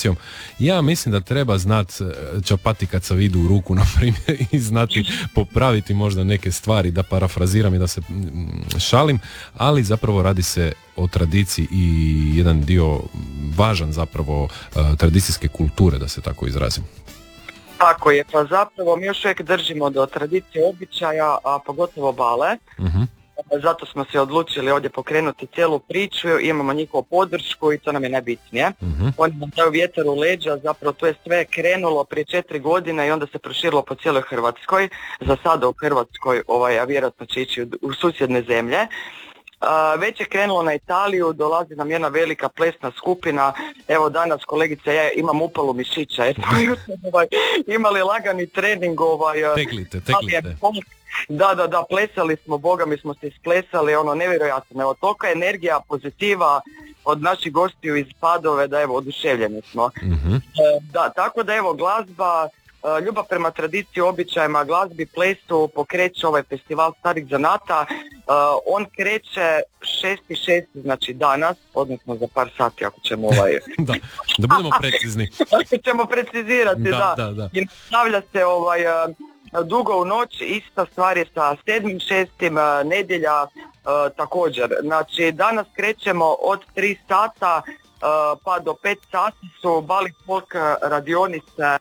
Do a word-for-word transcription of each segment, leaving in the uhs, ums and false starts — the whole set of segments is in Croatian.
tradicijom. Ja mislim da treba znat čapati kad se vidi u ruku, na primjer, i znati popraviti možda neke stvari, da parafraziram i da se šalim, ali zapravo radi se o tradiciji i jedan dio važan zapravo tradicijske kulture, da se tako izrazim. Tako je, pa zapravo mi još uvijek držimo do tradicije običaja, a pogotovo bale. Uh-huh. Zato smo se odlučili ovdje pokrenuti cijelu priču, imamo njihovu podršku i to nam je najbitnije. Uh-huh. Oni nam daju vjetar u leđa, zapravo to je sve krenulo prije četiri godine i onda se proširilo po cijeloj Hrvatskoj. Za sada u Hrvatskoj, ovaj, a vjerojatno će ići u, u susjedne zemlje. Uh, već je krenulo na Italiju, dolazi nam jedna velika plesna skupina. Evo danas kolegice, ja imam upalu mišića, eto, ovaj, imali lagani trening. Ovaj, teglite, teglite. Da, da, da, plesali smo, boga mi smo se isplesali, ono nevjerojatno, evo tolika energija, pozitiva od naših gostiju iz Padove, da evo oduševljeni smo. Uh-huh. Uh, da, tako da evo glazba, uh, ljubav prema tradiciji, običajima, glazbi, plesu pokreće ovaj festival starih zanata. Uh, on kreće šesti šesti, znači danas, odnosno za par sati ako ćemo ovaj... da, da budemo precizni. Ako ćemo precizirati, da. da, da, da. I nastavlja se ovaj... Uh, dugo u noć, ista stvar je sa sedmim šestim, nedjelja uh, također. Znači danas krećemo od tri sata uh, pa do pet sati su Bali folk radionice.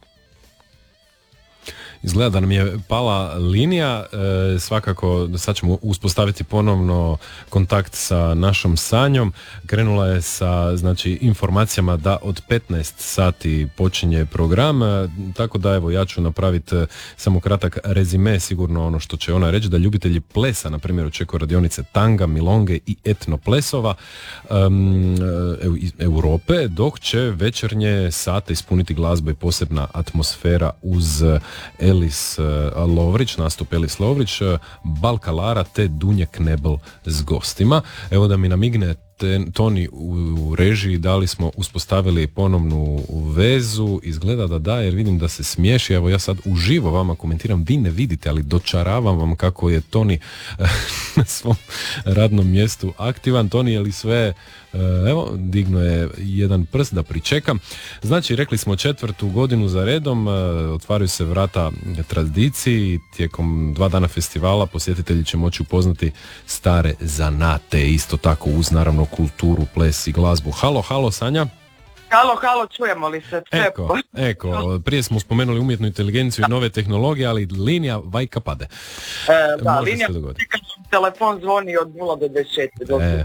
Izgleda da nam je pala linija, e, svakako sad ćemo uspostaviti ponovno kontakt sa našom Sanjom. Krenula je sa znači informacijama da od petnaest sati počinje program, e, tako da evo ja ću napraviti samo kratak rezime, sigurno ono što će ona reći, da ljubitelji plesa, na primjer očekuju radionice tanga, milonge i etnoplesova um, e, Europe, dok će večernje sate ispuniti glazba i posebna atmosfera uz Elis Lovrić, nastup Elis Lovrić, Balkalara te Dunje Knebel s gostima. Evo da mi namigne Toni u režiji, da li smo uspostavili ponovnu vezu, izgleda da da, jer vidim da se smiješi. Evo ja sad uživo vama komentiram, vi ne vidite, ali dočaravam vam kako je Toni na svom radnom mjestu aktivan. Toni, je li sve, evo, digno je jedan prst da pričekam. Znači, rekli smo četvrtu godinu za redom, otvaraju se vrata tradiciji, tijekom dva dana festivala posjetitelji će moći upoznati stare zanate, isto tako uz naravno kulturu, ples i glazbu. Halo, halo, Sanja. Halo, halo, čujemo li se? Eko, eko, prije smo spomenuli umjetnu inteligenciju i nove tehnologije, ali linija vajka pade. E, da, može linija, telefon zvoni od nula do dvadeset četiri. Dok e.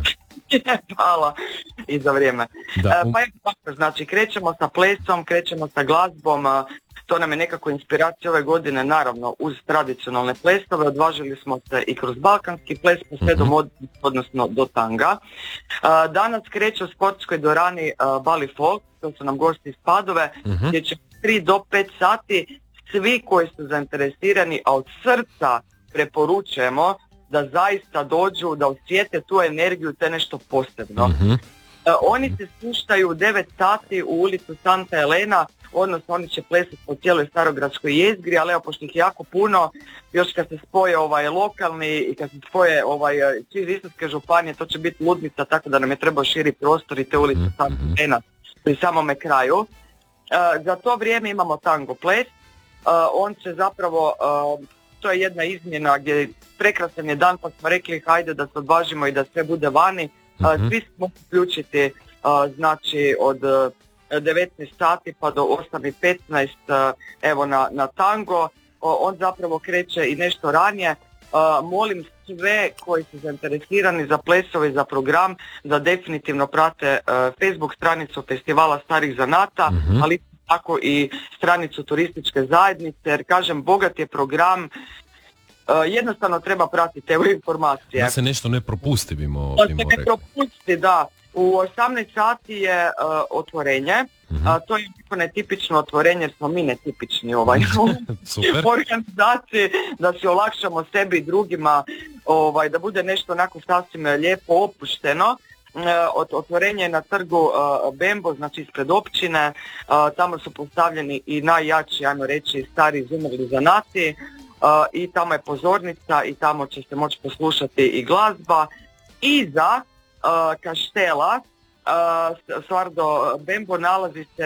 Hvala i za vrijeme. Da, um... e, pa je, znači, krećemo sa plesom, krećemo sa glazbom, to nam je nekako inspiracija ove godine, naravno, uz tradicionalne plesove, odvažili smo se i kroz balkanski ples, pa sve uh-huh. do, odnosno do tanga. Uh, danas kreće u sportskoj dvorani uh, Bali Folk, to su nam gosti iz Padove, uh-huh. gdje će tri do pet sati svi koji su zainteresirani, a od srca preporučujemo da zaista dođu, da osjete tu energiju, te nešto posebno. Uh-huh. Uh, oni se spuštaju u devet sati u ulicu Santa Elena, odnosno oni će plesati po cijeloj starogradskoj jezgri, ali evo pošto ih jako puno, još kad se spoje ovaj lokalni i kad se spoje ovaj iz Istarske županije, to će biti ludnica, tako da nam je trebao širi prostor i te ulice mm-hmm. Santa Elena pri samome kraju. Uh, za to vrijeme imamo tango ples, uh, on će zapravo, uh, to je jedna izmjena gdje prekrasan je dan, pa smo rekli hajde da se odvažimo i da sve bude vani. Uh, mm-hmm. Svi smo uključiti, uh, znači od uh, devetnaest sati pa do osam i petnaest evo na, na tango. On zapravo kreće i nešto ranije. Molim sve koji su zainteresirani za plesove i za program da definitivno prate Facebook stranicu Festivala starih zanata, mm-hmm. ali tako i stranicu turističke zajednice, jer kažem, bogat je program. Jednostavno treba pratiti evo informacije. Da se nešto ne propusti, bimo Da se ne propusti, da. U osamnaest sati je uh, otvorenje, uh-huh. uh, to je netipično otvorenje jer smo mi netipični ovaj, u organizaciji, da si olakšamo sebi i drugima, ovaj, da bude nešto onako sasvim lijepo opušteno. Uh, otvorenje je na trgu uh, Bembo, znači ispred općine, uh, tamo su postavljeni i najjači, ajmo reći, stari izumrli zanati, uh, i tamo je pozornica i tamo će se moći poslušati i glazba. Iza Uh, kaštela uh, Stvardo Bembo nalazi se